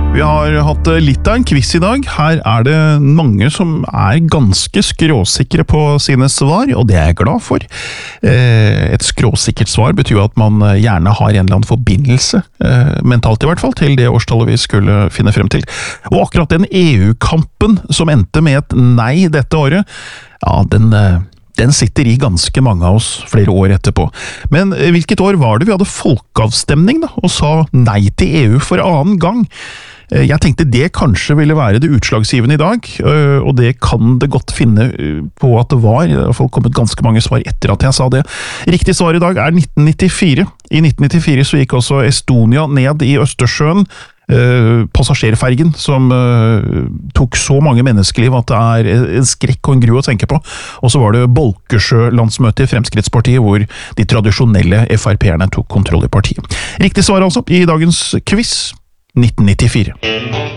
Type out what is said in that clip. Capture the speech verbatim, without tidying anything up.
Vi har hatt litt av en quiz i dag. Her er det mange som er ganske skråsikre på sine svar, og det er jeg glad for. Et skråsikkert svar betyr at man gjerne har en eller annen forbindelse, mentalt i hvert fall, til det årstallet vi skulle finne frem til. Og akkurat den E U-kampen som endte med et nei dette året, ja, den... Den sitter i ganske mange av oss flere år etterpå. Men hvilket år var det vi hadde folkeavstemning da, og sa nei til E U for annen gang? Jeg tenkte det kanskje ville være det utslagsgivende i dag, og det kan det godt finne på at det var. Det har i hvert fall kommet ganske mange svar etter at jeg sa det. Riktig svar i dag er nitten nittifire. I nitten nittifire så gikk også Estonia ned i Østersjøen, Uh, passasjerfergen som uh, tok så mange menneskeliv at det er en skrekk og en gru å tenke på. Og så var det Bolkesjø-landsmøte i Fremskrittspartiet hvor de tradisjonelle F R P-erne tok kontroll i partiet. Riktig svar altså i dagens quiz, nitten nittifire.